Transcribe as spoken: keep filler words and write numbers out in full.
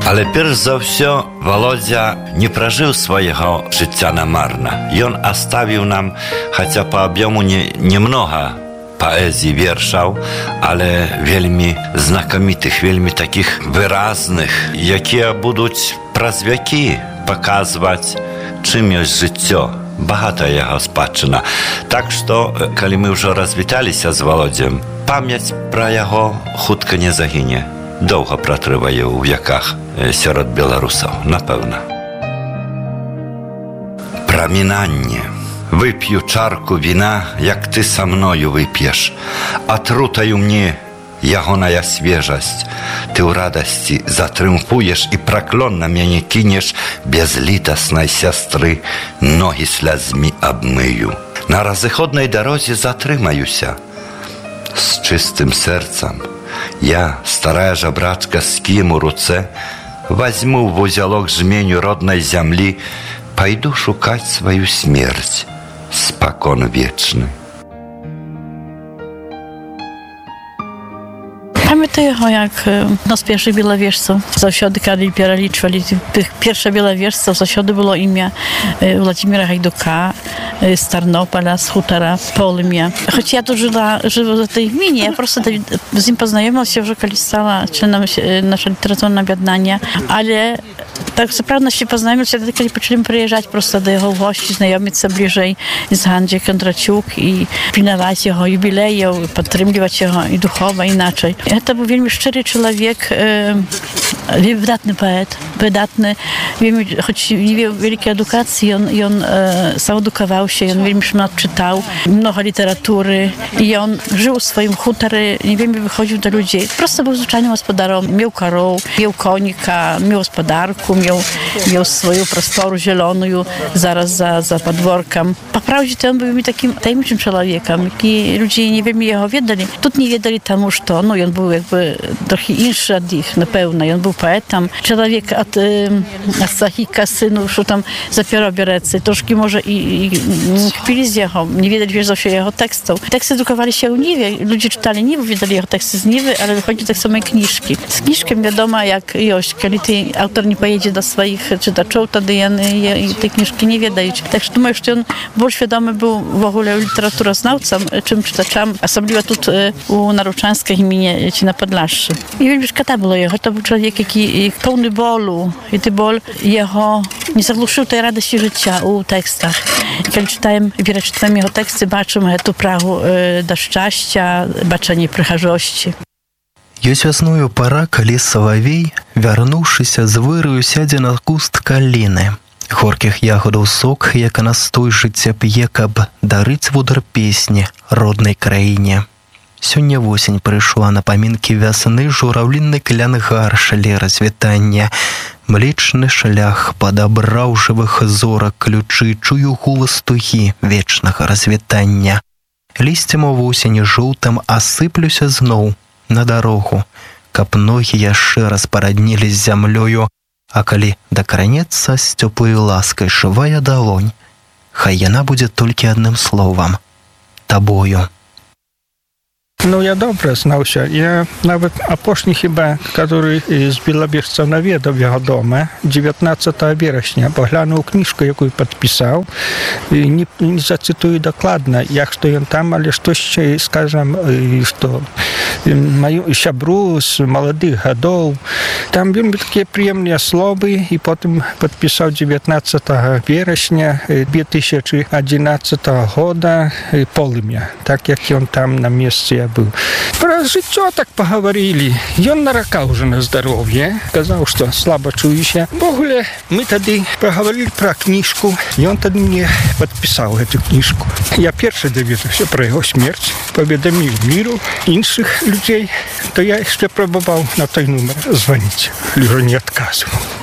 Ale перш за ўсё Володя не пражыў свайго жыцця намарна. Ён аставіў нам, хаця па аб'ёму не, немнога паэзіі вершаў, але вельмі знакамітых, вельмі такіх выразных, якія будуць праз вякі паказваць, чым ёсць жыццё. Багатая яго спадчына. Так што, калі мы ўжо развіталіся з Володзем, памяць пра яго хутка не загіне. Доўга пратрывае ў вяках сярод беларусаў, напэўна. Прамінанне. Вып'ю чарку віна, як ты са мною вып'еш. Атрутаю мне ягоная свежасць. Ты ў радасці затрымфуеш і праклон на мяне кінеш, безлітаснай сястры ногі слязьмі абмыю. На разыходнай дарозе затрымаюся. З чыстым сэрцам я, старая жабрачка з кіем у руцэ, возьму в узялок жменю роднай зямлі, пайду шукаць сваю смерць, спакон вечны. Pamiętam go, jak no z pierwszych bielowieżców zasiody, kiedy pereliczwali tych pierwsze bielowieżców, zasiody było imię Władimira Hajduka z Tarnopola, z Hutora, Polmia. Choć ja tu żyła, żyła w tej gminie, ja po prostu z nim poznajomila się, że kiedy stała członem naszego literaturnego objednania, ale tak naprawdę się poznajomili się, kiedy zaczęli przyjeżdżać prosto do jego gości, znajomić się bliżej z Handzie Kondraciuk i pilnować jego jubileju, podtrzymywać jego i duchowo, inaczej. To był wielmi szczery człowiek, e, wydatny poet, wydatny, wiemy, choć nie miał wielkiej edukacji, on, i on e, sam edukował się, on wielmi szmat czytał, mnogo literatury i on żył w swoim hutorze, nie wiemy, wychodził do ludzi. Prosto był zwyczajnym gospodarą, miał korów, miał konika, miał gospodarku, miał, miał swoją prostoru zieloną zaraz za, za podworkiem. Po prawdzie to on był mi takim tajemniczym człowiekiem, i ludzie nie wiemy jego wiedali. Tu nie wiedzieli temu, że no, on był jakby trochę inszy od nich, na pewno. I on był poetą. Człowiek od Sahika, synu, że tam zapiera bierecy. Troszkę może i, i kpili z jego, nie wiedzieli, wiedzą się jego tekstów. Teksty drukowali się u Niwy. Ludzie czytali Niwy, wiedzieli jego teksty z Niwy, ale wychodzi tak samo kniżki. Z kniżkiem wiadomo, jak jość, kiedy ty, autor nie pojedzie do swoich czytaczów, to i te kniżki nie wiedzieli. Tak że думаю, że on był świadomy był w ogóle literaturoznawcą, czym czytaczam. Особливо тут у Нарочанській imię ci na Podlaszczy. I wiem, że szkoda było jego. To był człowiek, jaki pełny bólu. I ten ból jego nie zagłuszył tej radości życia u tekstach. I kiedy czytałem, wiele czytałem jego teksty, baczyłem tu prahu do szczęścia, baczenie przychazzości. Ёсць вясною пара, калі салавей, вярнуўшыся з выраю, сядзе на куст каліны. Горкіх ягодаў сок, як настой жыцця п'е, каб дарыць вудар песні роднай краіне. Сёння восень прыйшла на памінкі вясны, жураўлінны клян гаршалі развітання. Млечны шлях падабраў жывых зорак ключы, чую голас тугі вечнага развітання. Лісцем у восені жоўтым асыплюся зноў на дарогу, каб ногі яшчэ раз параднілі з зямлёю, а калі дакранецца з цёплай ласкай шывая далонь, хай яна будзе толькі адным словам – табою. Ну, я добре знався. Я навіть апошні хіба, який з білобірців навідав його дома, dziewiętnastego września, поглянув книжку, яку підписав. Не, не зацитую докладно, як що він там, але щось ще, скажімо, що мою сябру з молодих годов. Там він такі приємні слова, і потім підписав dziewiętnastego września две тысячи одиннадцатого года «Полымя», так як він там на місці был. Про жыццё так поговорили. Ён наракаў уже на здоровье. Сказал, что слабо чуюся. В огуле мы тады поговорили про книжку. И он тады мне подписал эту книжку. Я першы даведаўся про его смерть. Поведомил миру іншых людей. То я еще пробовал на той номер звонить. Уже не отказывал.